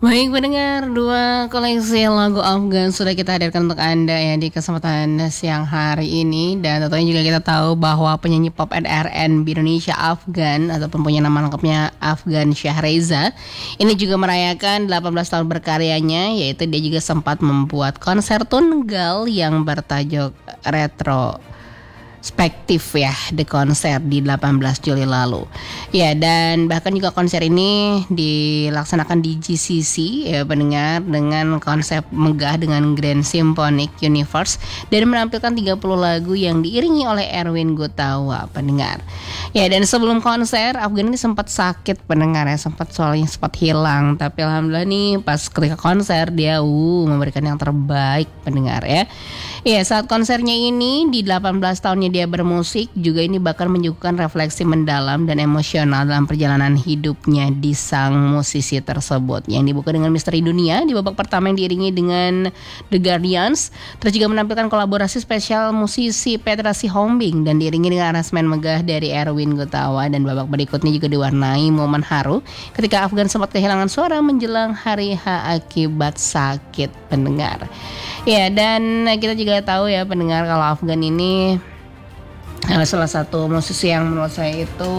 Baik pendengar, dua koleksi lagu Afgan sudah kita hadirkan untuk Anda ya di kesempatan siang hari ini. Dan tentunya juga kita tahu bahwa penyanyi pop and R&B Indonesia Afgan ataupun punya nama lengkapnya Afgan Syahreza ini juga merayakan 18 tahun berkaryanya, yaitu dia juga sempat membuat konser tunggal yang bertajuk Retro Spektif ya, di konser di 18 Juli lalu. Ya, dan bahkan juga konser ini dilaksanakan di GCC ya pendengar, dengan konsep megah dengan Grand Symphonic Universe dan menampilkan 30 lagu yang diiringi oleh Erwin Gutawa pendengar. Ya, dan sebelum konser Afgan ini sempat sakit pendengar ya, sempat hilang, tapi alhamdulillah nih pas ketika konser dia memberikan yang terbaik pendengar ya. Ya, saat konsernya ini di 18 tahunnya dia bermusik juga ini bahkan menyuguhkan refleksi mendalam dan emosional dalam perjalanan hidupnya di sang musisi tersebut, yang dibuka dengan Misteri Dunia di babak pertama yang diiringi dengan The Guardians, terus juga menampilkan kolaborasi spesial musisi Petra Sihombing dan diiringi dengan aransemen megah dari Erwin Gutawa, dan babak berikutnya juga diwarnai momen haru ketika Afgan sempat kehilangan suara menjelang hari H akibat sakit pendengar. Ya, dan kita juga tahu ya pendengar kalau Afgan ini salah satu musisi yang menurut saya itu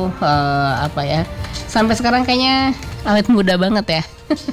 sampai sekarang kayaknya awet muda banget ya.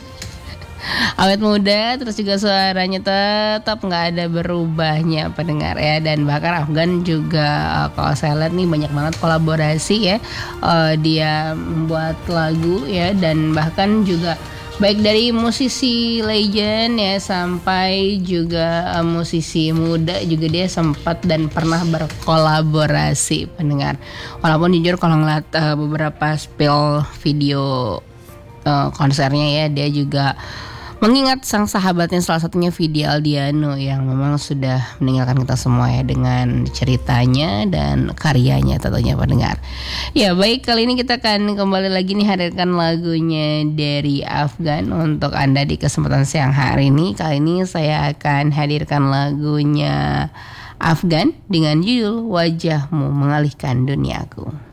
Awet muda, terus juga suaranya tetap nggak ada berubahnya pendengar ya. Dan bahkan Afgan juga kalau saya lihat nih banyak banget kolaborasi ya. Dia membuat lagu ya, dan bahkan juga baik dari musisi legend ya sampai juga musisi muda juga dia sempat dan pernah berkolaborasi pendengar. Walaupun jujur kalau ngeliat beberapa spill video konsernya ya, dia juga mengingat sang sahabatnya, salah satunya Vidi Aldiano yang memang sudah meninggalkan kita semua ya, dengan ceritanya dan karyanya tentunya pendengar. Ya baik, kali ini kita akan kembali lagi nih hadirkan lagunya dari Afgan untuk Anda di kesempatan siang hari ini. Kali ini saya akan hadirkan lagunya Afgan dengan judul Wajahmu Mengalihkan Duniaku.